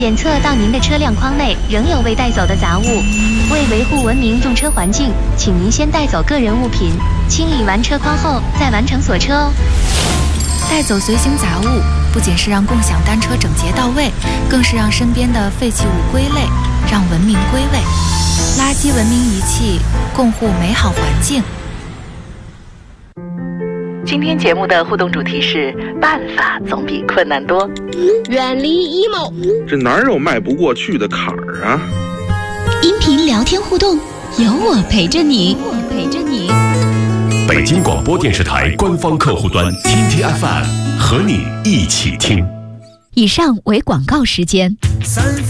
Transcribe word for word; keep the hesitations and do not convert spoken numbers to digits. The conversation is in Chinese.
检测到您的车辆筐内仍有未带走的杂物，为维护文明用车环境，请您先带走个人物品，清理完车筐后再完成锁车哦。 带走随行杂物，不仅是让共享单车整洁到位，更是让身边的废弃物归类，让文明归位。垃圾文明遗弃，共护美好环境。 今天节目的互动主题是：办法总比困难多。 远离 emo， 这哪有迈不过去的坎儿啊？ 音频聊天互动，有我陪着你，我陪着你。 北京广播电视台官方客户端 T T F M 和你一起听。 以上为广告时间。